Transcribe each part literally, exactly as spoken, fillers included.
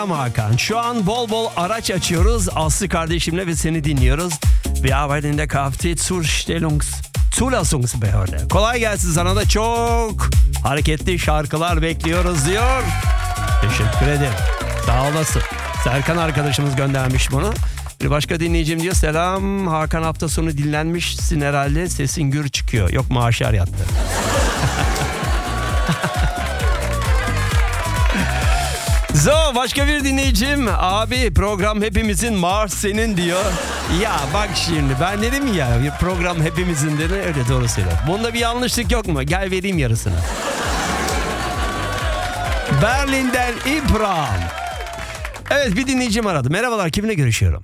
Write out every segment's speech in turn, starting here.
Hakan. Şu an bol bol araç açıyoruz. Aslı kardeşimle ve seni dinliyoruz. Wir arbeiten in der Kfz-Zustellungs Zulassungsbehörde. Kolay gelsin, sana da çok hareketli şarkılar bekliyoruz diyor. Teşekkür ederim. Sağ olasın. Serkan arkadaşımız göndermiş bunu. Bir başka dinleyicim diyor, selam Hakan, hafta sonu dinlenmişsin herhalde, sesin gür çıkıyor. Yok, maaşlar yattı. So, başka bir dinleyicim, abi program hepimizin, maaş senin diyor. Ya bak şimdi ben dedim ya, bir program hepimizin dedi, öyle doğru söylüyor. Bunda bir yanlışlık yok mu? Gel vereyim yarısını. Berlin'den İbrahim. Evet, bir dinleyicim aradı. Merhabalar, kiminle görüşüyorum?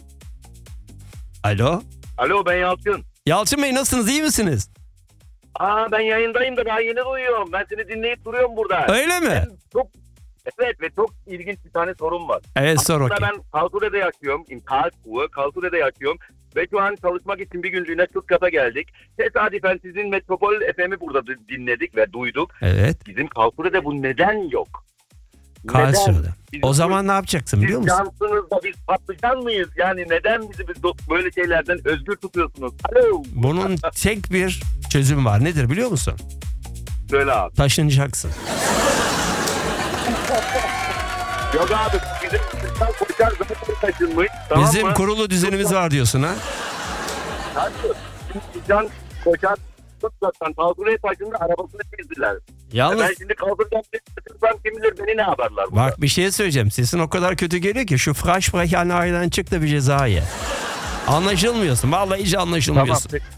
Alo. Alo, ben Yalçın. Yalçın Bey, nasılsınız, iyi misiniz? Aa, ben yayındayım da daha yeni duyuyorum. Ben seni dinleyip duruyorum burada. Öyle mi? Ben çok, evet, ve çok ilginç bir tane sorum var. Evet, sor Aslında bakayım. ben Karlsruhe'de yaşıyorum. In Karlsruhe, Karlsruhe'de yaşıyorum. Ve şu an çalışmak için bir günlüğüne Stuttgart'a geldik. Tesadüfen sizin Metropol F M'i burada dinledik ve duyduk. Evet. Bizim Karlsruhe'de bu neden yok? Karlsruhe'de. Biz O zaman bu- ne yapacaksın biliyor Siz musun? cansınız da biz patlıcan mıyız? Yani neden bizi biz do- böyle şeylerden özgür tutuyorsunuz? Alo. Bunun tek bir çözümü var. Nedir biliyor musun? Söyle abi. Taşınacaksın. Yok abi, bizim Türkler koçar zaten taşınmış. Tamam Bizim mı? kurulu düzenimiz var diyorsun ha? Hadi. Bizim Can koçar Stuttgart'tan Karlsruhe'ye taşındı, arabasını çizdiler. Yalnız Ben şimdi kaldıracağım, ben kim bilir beni ne yaparlar burada. bak, bir şey söyleyeceğim. Sesin o kadar kötü geliyor ki şu Freisprecheinheiten çık da bir ceza ye. Anlaşılmıyorsun. Vallahi hiç Tamam. anlaşılmıyorsun. pe-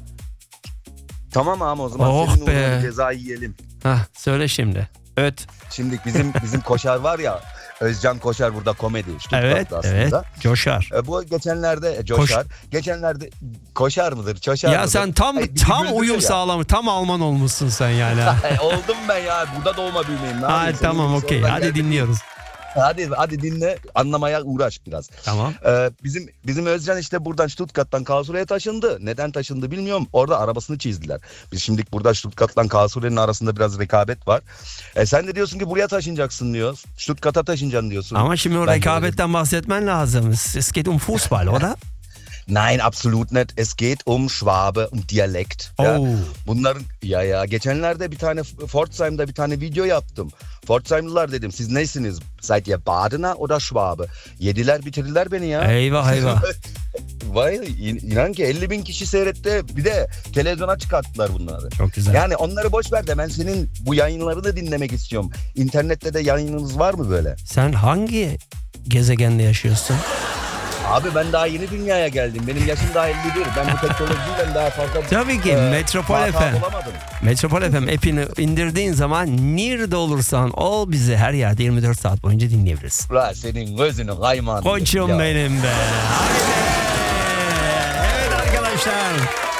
Tamam ama o zaman Oh senin be. uğruna bir ceza yiyelim. Hah, söyle şimdi. Öt. Şimdi bizim bizim Koşar var ya, Özcan Koşar burada komedi. Stuttgart'ta Evet, aslında. evet. Coşar. E, bu geçenlerde e, Coşar. Geçenlerde Koşar mıdır? Çoşar Ya mıdır? sen tam Ay, bizi tam güldürüyor uyum ya. sağlamış. Tam Alman olmuşsun sen yani. ha. E, oldum ben ya. Burada doğma büyümeyim. Ne Ha, yapayım? Senin tamam, gibi okey. sonradan Hadi geldim. dinliyoruz. Hadi hadi dinle, anlamaya uğraş biraz. Tamam. Ee, bizim bizim Özcan işte buradan Stuttgart'tan Karlsruhe'ye taşındı. Neden taşındı bilmiyorum. Orada arabasını çizdiler. Biz şimdi burada Stuttgart'tan Karlsruhe'nin arasında biraz rekabet var. E, sen de diyorsun ki buraya taşınacaksın diyor. Stuttgart'a taşınacaksın diyorsun. Ama şimdi o Ben rekabetten bahsetmen lazım. Es, es geht um Fußball, oder? Nein, absolut nicht. Es geht um Schwabe und Dialekt. Ya, Oh. bunların ya ya geçenlerde bir tane Pforzheim'da bir tane video yaptım. Pforzheimlılar dedim, siz nesiniz? Seid ihr Badener oder Schwabe? Yediler bitirdiler beni ya. Eyvah eyvah. Vay, in- inan ki elli bin kişi seyretti. Bir de televizyona çıkarttılar bunları. Çok güzel. Yani onları boş ver de ben senin bu yayınlarını dinlemek istiyorum. İnternette de yayınınız var mı böyle? Sen hangi gezegende yaşıyorsun? Abi ben daha yeni dünyaya geldim. Benim yaşım daha elli bir. Ben bu teknolojiyle daha fazla... Tabii ki, e, Metropol muhatap F M. olamadım. Metropol F M app'ini indirdiğin zaman nerede olursan ol, bizi her yerde yirmi dört saat boyunca dinleyebilirsin. Ulan senin gözünün kaymağını. Koçum ya. benim be. Haydi. Evet arkadaşlar.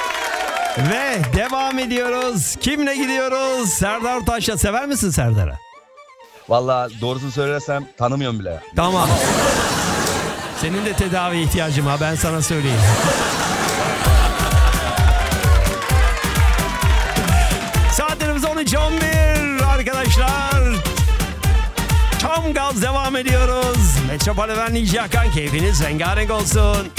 Ve devam ediyoruz. Kimle gidiyoruz? Serdar Taş'la. Sever misin Serdar'ı? Vallahi doğrusunu söylersem tanımıyorum bile. Tamam. Senin de tedavi ihtiyacın var, ben sana söyleyeyim. Saatlerimiz on üç on bir arkadaşlar. Tam gaz devam ediyoruz. Metropol Efendi Hakan, keyfiniz rengarenk olsun.